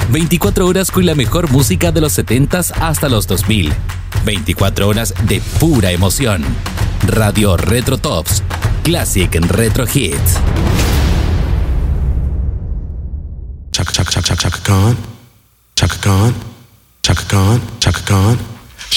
24 horas con la mejor música de los 70s hasta los 2000. 24 horas de pura emoción. Radio Retro Tops. Classic Retro Hits. Chaka Khan, Chaka Khan, Chaka Khan, Chaka Khan.